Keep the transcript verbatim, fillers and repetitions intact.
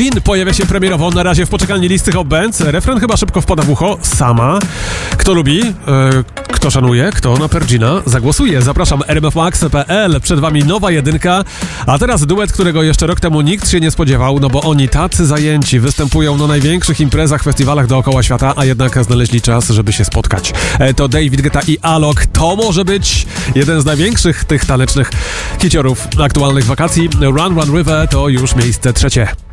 In pojawia się premierowo na razie w poczekalni listy Hot Bands. Refren chyba szybko wpada w ucho. Sama. Kto lubi, e, kto szanuje, kto na Pergina zagłosuje. Zapraszam, r m f max kropka p l. Przed wami nowa jedynka. A teraz duet, którego jeszcze rok temu nikt się nie spodziewał, no bo oni tacy zajęci występują na największych imprezach, festiwalach dookoła świata, a jednak znaleźli czas, żeby się spotkać. E, to David Guetta i Alok. To może być jeden z największych tych tanecznych hiciorów aktualnych wakacji. Run Run River to już miejsce trzecie.